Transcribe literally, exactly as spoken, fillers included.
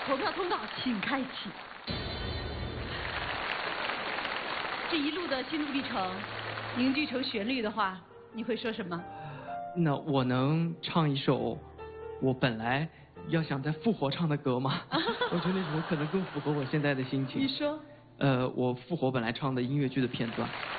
投票通道请开启。这一路的心路历程凝聚成旋律的话，你会说什么？ 那我能唱一首我本来要想在复活唱的歌吗？我觉得那首可能更符合我现在的心情。 你说。 呃，我复活本来唱的音乐剧的片段。